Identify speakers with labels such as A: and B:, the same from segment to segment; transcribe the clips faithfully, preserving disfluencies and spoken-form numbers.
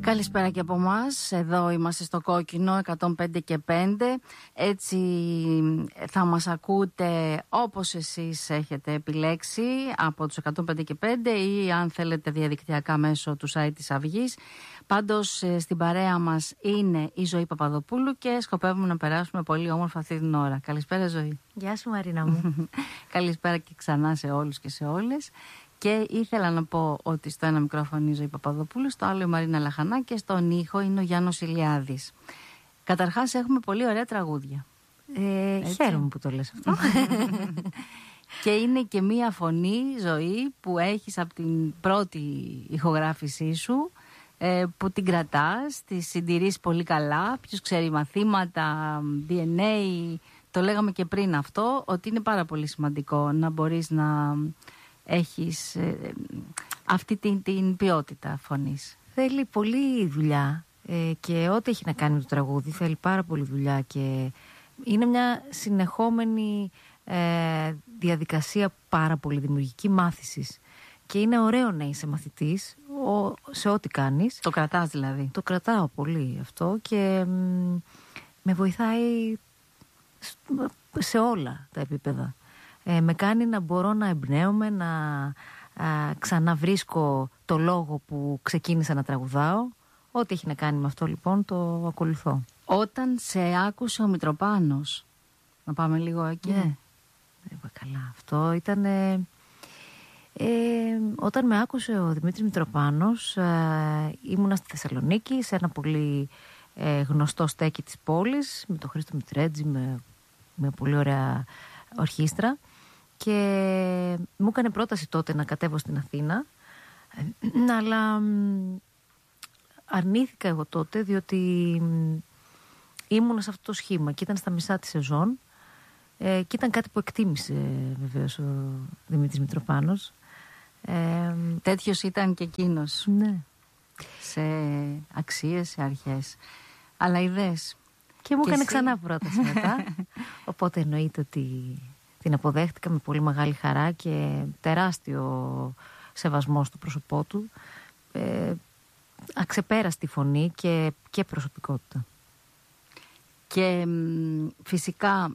A: Καλησπέρα και από εμάς. Εδώ είμαστε στο Κόκκινο εκατόν πέντε και πέντε. Έτσι θα μας ακούτε όπως εσείς έχετε επιλέξει από τους εκατόν πέντε και πέντε ή αν θέλετε διαδικτυακά μέσω του site της Αυγής. Πάντως στην παρέα μας είναι η Ζωή Παπαδοπούλου και σκοπεύουμε να περάσουμε πολύ όμορφα αυτή την ώρα. Καλησπέρα Ζωή.
B: Γεια σου Μαρίνα μου.
A: Καλησπέρα και ξανά σε όλους και σε όλες. Και ήθελα να πω ότι στο ένα μικρόφωνο είναι η Ζωή Παπαδοπούλου, στο άλλο η Μαρίνα Λαχανά και στον ήχο είναι ο Γιάννος Ηλιάδης. Καταρχάς έχουμε πολύ ωραία τραγούδια.
B: Ε, χαίρομαι που το λες αυτό.
A: Και είναι και μία φωνή, Ζωή, που έχεις από την πρώτη ηχογράφησή σου, ε, που την κρατάς, τη συντηρείς πολύ καλά. Ποιος ξέρει, μαθήματα, ντι εν έι, το λέγαμε και πριν αυτό, ότι είναι πάρα πολύ σημαντικό να μπορείς να έχεις ε, αυτή την, την ποιότητα φωνής.
B: Θέλει πολλή δουλειά ε, και ό,τι έχει να κάνει με το τραγούδι θέλει πάρα πολύ δουλειά και είναι μια συνεχόμενη ε, διαδικασία πάρα πολύ δημιουργική μάθησης και είναι ωραίο να είσαι μαθητής ο, σε ό,τι κάνεις.
A: Το κρατάς δηλαδή?
B: Το κρατάω πολύ αυτό και μ, με βοηθάει σε όλα τα επίπεδα. Ε, με κάνει να μπορώ να εμπνέομαι, να α, ξαναβρίσκω το λόγο που ξεκίνησα να τραγουδάω. Ό,τι έχει να κάνει με αυτό λοιπόν το ακολουθώ.
A: Όταν σε άκουσε ο Μητροπάνος, να πάμε λίγο εκεί.
B: Ναι, είπα καλά. Αυτό ήταν ε, ε, όταν με άκουσε ο Δημήτρης Μητροπάνος, ε, ήμουνα στη Θεσσαλονίκη σε ένα πολύ ε, γνωστό στέκι της πόλης με τον Χρήστο Μητρέτζη, με, με πολύ ωραία ορχήστρα. Και μου έκανε πρόταση τότε να κατέβω στην Αθήνα, αλλά αρνήθηκα εγώ τότε διότι ήμουνα σε αυτό το σχήμα και ήταν στα μισά της σεζόν ε, και ήταν κάτι που εκτίμησε βεβαίως ο Δημήτρης Μητροπάνος.
A: Ε, Τέτοιος ήταν και εκείνος.
B: Ναι.
A: Σε αξίες, σε αρχές. Αλλά ιδέες.
B: Και μου
A: και
B: έκανε
A: εσύ...
B: ξανά πρόταση μετά. Οπότε εννοείται ότι την αποδέχτηκα με πολύ μεγάλη χαρά και τεράστιο σεβασμό στο πρόσωπό του. Ε, αξεπέραστη φωνή και, και προσωπικότητα.
A: Και μ, φυσικά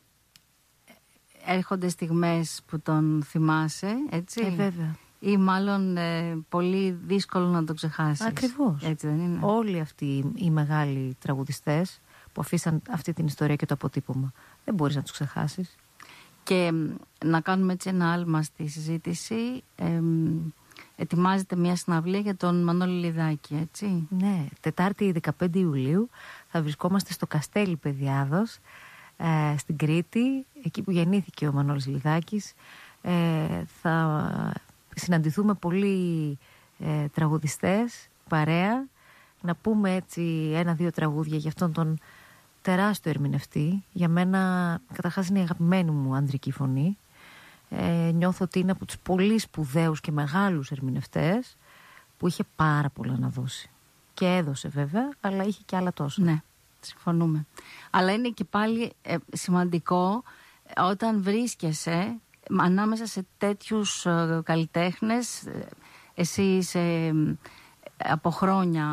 A: έρχονται στιγμές που τον θυμάσαι, έτσι.
B: Ε, βέβαια.
A: Ή μάλλον ε, πολύ δύσκολο να το ξεχάσεις.
B: Ακριβώς.
A: Έτσι δεν είναι?
B: Όλοι αυτοί οι μεγάλοι τραγουδιστές που αφήσαν αυτή την ιστορία και το αποτύπωμα, δεν μπορείς να τους ξεχάσεις.
A: Και να κάνουμε έτσι ένα άλμα στη συζήτηση. Ε, ετοιμάζεται μια συναυλία για τον Μανώλη Λιδάκη, έτσι.
B: Ναι, Τετάρτη δεκαπέντε Ιουλίου θα βρισκόμαστε στο Καστέλι Παιδιάδος, ε, στην Κρήτη, εκεί που γεννήθηκε ο Μανώλης Λιδάκης. Ε, θα συναντηθούμε πολλοί ε, τραγουδιστές, παρέα, να πούμε έτσι ένα-δύο τραγούδια για αυτόν τον τεράστιο ερμηνευτή. Για μένα καταρχάς είναι η αγαπημένη μου ανδρική φωνή. Ε, νιώθω ότι είναι από τους πολύ σπουδαίους και μεγάλους ερμηνευτές που είχε πάρα πολλά να δώσει. Και έδωσε βέβαια, αλλά είχε και άλλα τόσα.
A: Ναι, συμφωνούμε. Αλλά είναι και πάλι ε, σημαντικό όταν βρίσκεσαι ανάμεσα σε τέτοιους ε, καλλιτέχνες, ε, εσύ είσαι από χρόνια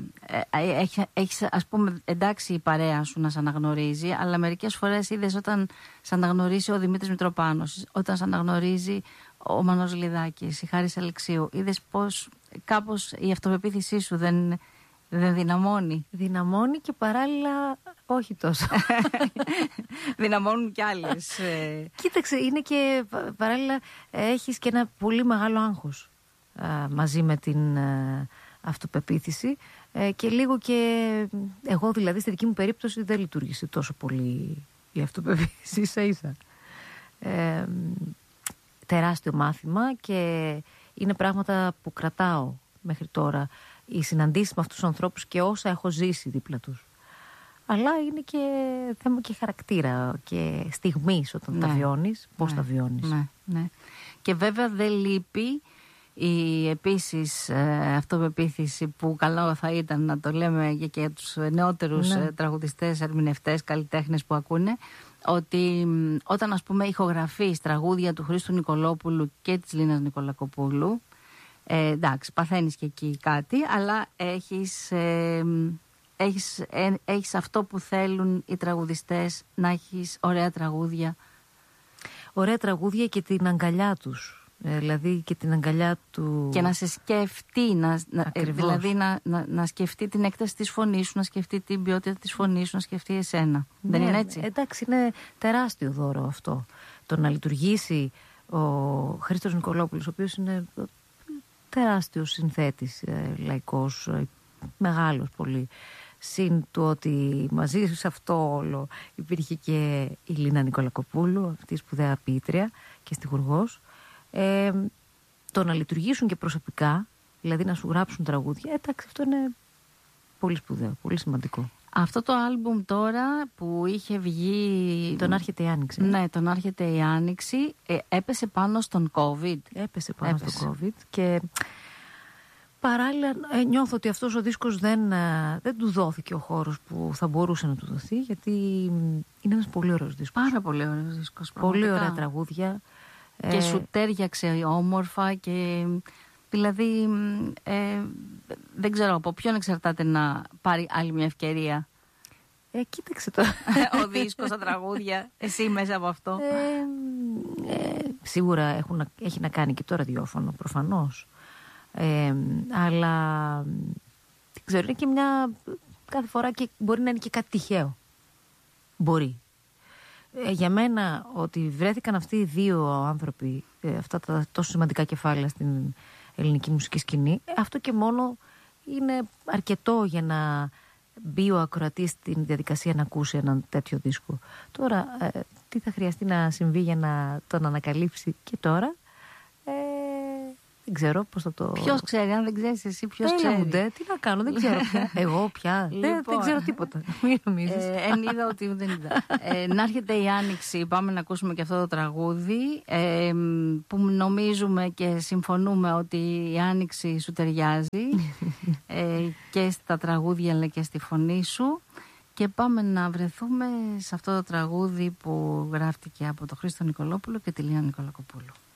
A: έχει, έχεις, ας πούμε, εντάξει η παρέα σου να σε αναγνωρίζει, αλλά μερικές φορές είδες όταν σε αναγνωρίζει ο Δημήτρης Μητροπάνος, όταν σε αναγνωρίζει ο Μανώλης Λιδάκης, η Χάρης Αλεξίου, είδες πως κάπως η αυτοπεποίθησή σου δεν, δεν δυναμώνει?
B: Δυναμώνει και παράλληλα όχι τόσο.
A: Δυναμώνουν κι άλλες.
B: Κοίταξε, είναι και παράλληλα έχεις και ένα πολύ μεγάλο άγχος α, μαζί με την α, αυτοπεποίθηση ε, και λίγο και εγώ δηλαδή στη δική μου περίπτωση δεν λειτουργήσε τόσο πολύ η αυτοπεποίθηση, ίσα ίσα. Ε, τεράστιο μάθημα και είναι πράγματα που κρατάω μέχρι τώρα, οι συναντήσεις με αυτούς τους ανθρώπους και όσα έχω ζήσει δίπλα τους. Αλλά είναι και θέμα και χαρακτήρα και στιγμής όταν ναι. τα βιώνεις, πώς ναι. τα βιώνεις.
A: Ναι, ναι. Και βέβαια δεν λείπει η επίσης ε, αυτοπεποίθηση που καλό θα ήταν να το λέμε και για τους νεότερους ναι. ε, τραγουδιστές, ερμηνευτές, καλλιτέχνες που ακούνε, ότι όταν ας πούμε ηχογραφείς τραγούδια του Χρήστου Νικολόπουλου και της Λίνας Νικολακοπούλου, Ε, εντάξει, παθαίνεις και εκεί κάτι, αλλά έχεις, ε, έχεις, ε, έχεις αυτό που θέλουν οι τραγουδιστές, να έχεις ωραία τραγούδια.
B: Ωραία τραγούδια και την αγκαλιά τους. Ε, δηλαδή και την αγκαλιά του.
A: Και να σε σκεφτεί, να, να, δηλαδή να, να, να σκεφτεί την έκταση της φωνής σου, να σκεφτεί την ποιότητα της φωνής σου, να σκεφτεί εσένα.
B: Ναι,
A: δεν είναι έτσι?
B: Εντάξει, είναι τεράστιο δώρο αυτό. Το να λειτουργήσει ο Χρήστος Νικολόπουλος, ο οποίος είναι τεράστιος συνθέτης, ε, λαϊκός, ε, μεγάλος πολύ. Συν του ότι μαζί σε αυτό όλο υπήρχε και η Λίνα Νικολακοπούλου, αυτή η σπουδαία ποιήτρια και στιχουργός. Ε, το να λειτουργήσουν και προσωπικά, δηλαδή να σου γράψουν τραγούδια, εντάξει, αυτό είναι πολύ σπουδαίο, πολύ σημαντικό.
A: Αυτό το άλμπουμ τώρα που είχε βγει...
B: Τον Άρχεται η Άνοιξη.
A: Ναι, τον Άρχεται η Άνοιξη, ε, έπεσε πάνω στον COVID.
B: Έπεσε πάνω
A: έπεσε.
B: στον COVID και παράλληλα ε, νιώθω ότι αυτός ο δίσκος δεν, ε, δεν του δόθηκε ο χώρος που θα μπορούσε να του δοθεί, γιατί είναι ένας πολύ ωραίος δίσκος.
A: Πάρα πολύ ωραίος δίσκος.
B: Πολύ ωραία τραγούδια.
A: Και
B: ε,
A: σου τέριαξε όμορφα και... Δηλαδή, ε, δεν ξέρω από ποιον εξαρτάται να πάρει άλλη μια ευκαιρία.
B: Ε, κοίταξε τώρα.
A: Ο δίσκος, τα τραγούδια, εσύ μέσα από αυτό.
B: Ε, ε, σίγουρα έχουν, έχει να κάνει και το ραδιόφωνο, προφανώς. Ε, αλλά δεν ξέρω, είναι και μια... Κάθε φορά και μπορεί να είναι και κάτι τυχαίο. Μπορεί. Ε, για μένα, ότι βρέθηκαν αυτοί οι δύο άνθρωποι, ε, αυτά τα τόσο σημαντικά κεφάλαια στην ελληνική μουσική σκηνή, αυτό και μόνο είναι αρκετό για να μπει ο ακροατής στην διαδικασία να ακούσει έναν τέτοιο δίσκο. Τώρα, ε, τι θα χρειαστεί να συμβεί για να τον ανακαλύψει και τώρα, ε, δεν ξέρω πώς θα το...
A: Ποιος ξέρει, αν δεν ξέρεις εσύ, ποιος ξέρει.
B: Μου, ντε, τι να κάνω, δεν ξέρω πια. Εγώ πια, λοιπόν, δεν, δεν ξέρω τίποτα. Μην νομίζεις.
A: Ε, εν είδα ότι δεν είδα. Ε, να έρχεται η Άνοιξη, πάμε να ακούσουμε και αυτό το τραγούδι, ε, που νομίζουμε και συμφωνούμε ότι η Άνοιξη σου ταιριάζει ε, και στα τραγούδια αλλά και στη φωνή σου. Και πάμε να βρεθούμε σε αυτό το τραγούδι που γράφτηκε από τον Χρήστο Νικολόπουλο και τη Λίνα Νικολακοπούλου.